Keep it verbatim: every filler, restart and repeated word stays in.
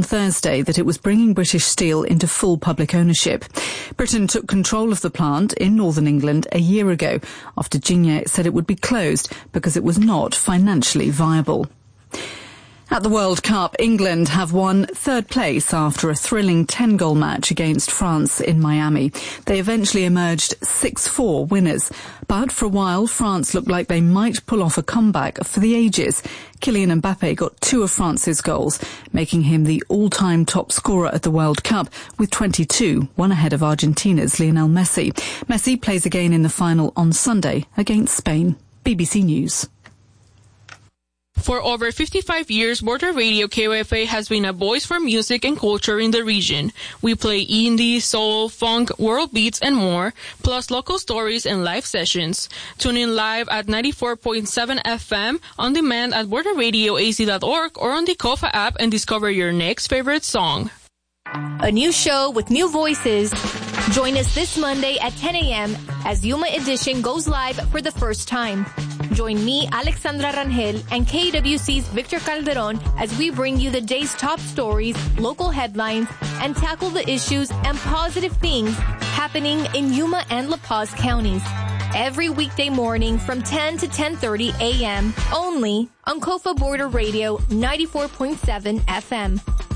Thursday that it was bringing British Steel into full public ownership. Britain took control of the plant in northern England a year ago after Jinye said it would be closed because it was not financially viable. At the World Cup, England have won third place after a thrilling ten-goal match against France in Miami. They eventually emerged six four winners. But for a while, France looked like they might pull off a comeback for the ages. Kylian Mbappe got two of France's goals, making him the all-time top scorer at the World Cup with twenty-two, one ahead of Argentina's Lionel Messi. Messi plays again in the final on Sunday against Spain. B B C News. For over fifty-five years, Border Radio K O F A has been a voice for music and culture in the region. We play indie, soul, funk, world beats, and more, plus local stories and live sessions. Tune in live at ninety-four point seven F M, on demand at border radio a z dot org, or on the Kofa app and discover your next favorite song. A new show with new voices. Join us this Monday at ten a.m. as Yuma Edition goes live for the first time. Join me, Alexandra Rangel, and K W C's Victor Calderon as we bring you the day's top stories, local headlines, and tackle the issues and positive things happening in Yuma and La Paz counties. Every weekday morning from ten to ten thirty a.m. only on Kofa Border Radio ninety-four point seven F M.